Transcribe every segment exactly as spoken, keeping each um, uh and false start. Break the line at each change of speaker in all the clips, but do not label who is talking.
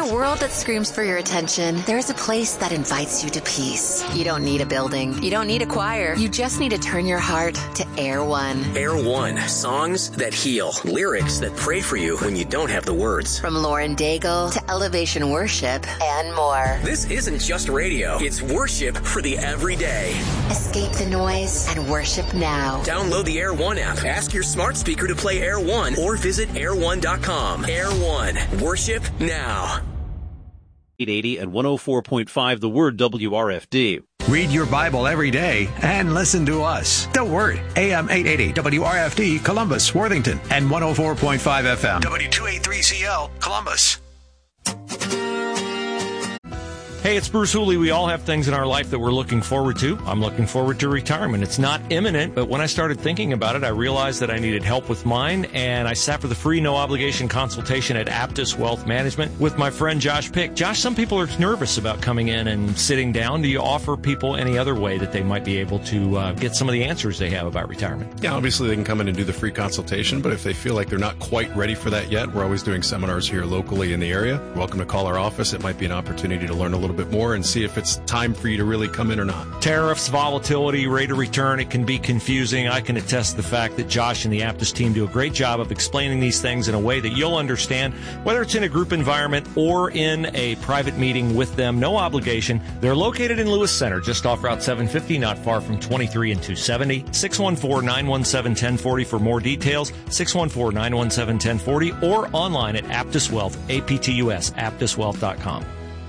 a world that screams for your attention, there's a place that invites you to peace. You don't need a building. You don't need a choir. You just need to turn your heart to Air One.
Air One. Songs that heal. Lyrics that pray for you when you don't have the words.
From Lauren Daigle to Elevation Worship and more.
This isn't just radio. It's worship for the everyday.
Escape the noise and worship now.
Download the Air One app. Ask your smart speaker to play Air One or visit air one dot com. Air One. Worship now.
eight eighty and one oh four point five The Word W R F D.
Read your Bible every day and listen to us. The Word, A M eight eighty W R F D, Columbus, Worthington, and one oh four point five F M, W two eighty-three C L, Columbus.
Hey, it's Bruce Hooley. We all have things in our life that we're looking forward to. I'm looking forward to retirement. It's not imminent, but when I started thinking about it, I realized that I needed help with mine, and I sat for the free, no-obligation consultation at Aptus Wealth Management with my friend Josh Pick. Josh, some people are nervous about coming in and sitting down. Do you offer people any other way that they might be able to uh, get some of the answers they have about retirement?
Yeah, obviously they can come in and do the free consultation, but if they feel like they're not quite ready for that yet, we're always doing seminars here locally in the area. You're welcome to call our office. It might be an opportunity to learn a little bit more and see if it's time for you to really come in or not.
Tariffs, volatility, rate of return, it can be confusing. I can attest to the fact that Josh and the Aptus team do a great job of explaining these things in a way that you'll understand, whether it's in a group environment or in a private meeting with them. No obligation. They're located in Lewis Center, just off Route seven fifty, not far from twenty-three and two seventy. six one four, nine one seven, one zero four zero for more details. six one four, nine one seven, one zero four zero or online at Aptus Wealth, A P T U S, aptus wealth dot com.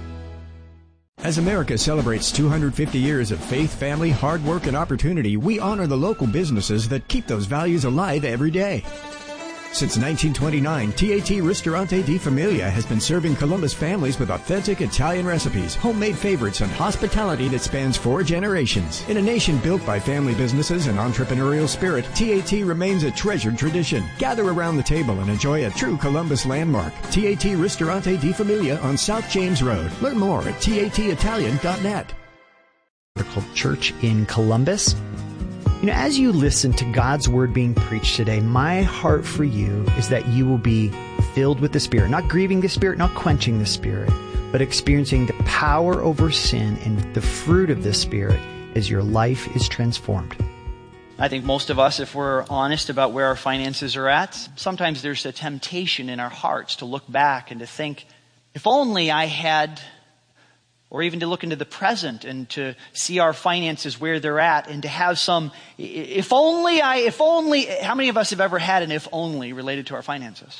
As America celebrates two hundred fifty years of faith, family, hard work, and opportunity, we honor the local businesses that keep those values alive every day. Since nineteen twenty-nine, T A T Ristorante di Familia has been serving Columbus families with authentic Italian recipes, homemade favorites, and hospitality that spans four generations. In a nation built by family businesses and entrepreneurial spirit, T A T remains a treasured tradition. Gather around the table and enjoy a true Columbus landmark. T A T Ristorante di Familia on South James Road. Learn more at T A T Italian dot net.
Called Church in Columbus. You know, as you listen to God's Word being preached today, my heart for you is that you will be filled with the Spirit, not grieving the Spirit, not quenching the Spirit, but experiencing the power over sin and the fruit of the Spirit as your life is transformed.
I think most of us, if we're honest about where our finances are at, sometimes there's a temptation in our hearts to look back and to think, if only I had... or even to look into the present and to see our finances where they're at and to have some, if only I, if only, how many of us have ever had an if only related to our finances?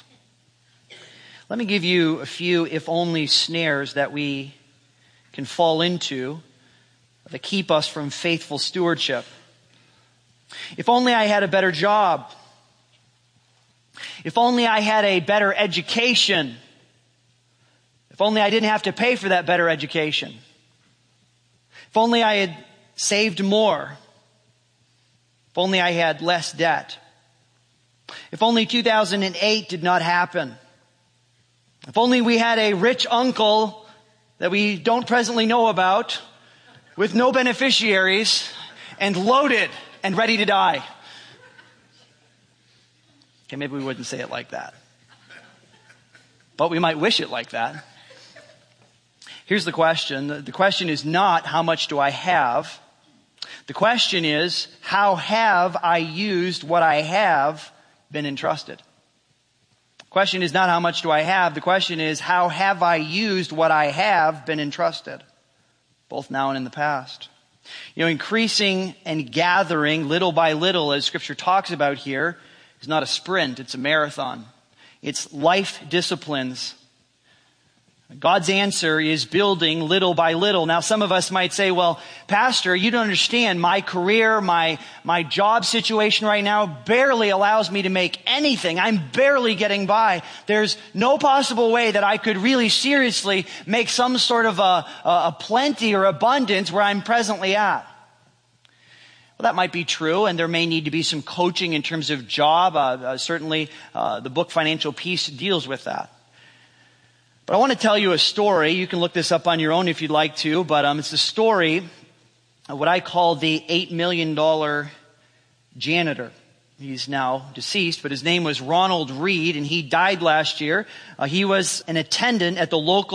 Let me give you a few if only snares that we can fall into that keep us from faithful stewardship. If only I had a better job. If only I had a better education. If only I didn't have to pay for that better education. If only I had saved more. If only I had less debt. If only two thousand eight did not happen. If only we had a rich uncle that we don't presently know about, with no beneficiaries, and loaded and ready to die. Okay, maybe we wouldn't say it like that. But we might wish it like that. Here's the question. The question is not how much do I have? The question is, how have I used what I have been entrusted? The question is not how much do I have. The question is, how have I used what I have been entrusted? Both now and in the past. You know, increasing and gathering little by little, as Scripture talks about here, is not a sprint, it's a marathon. It's life disciplines. God's answer is building little by little. Now, some of us might say, well, Pastor, you don't understand. My career, my, my job situation right now barely allows me to make anything. I'm barely getting by. There's no possible way that I could really seriously make some sort of a, a plenty or abundance where I'm presently at. Well, that might be true, and there may need to be some coaching in terms of job. Uh, uh, certainly, uh, the book Financial Peace deals with that. But I want to tell you a story. You can look this up on your own if you'd like to, but um, it's a story of what I call the eight million dollars janitor. He's now deceased, but his name was Ronald Reed, and he died last year. Uh, he was an attendant at the local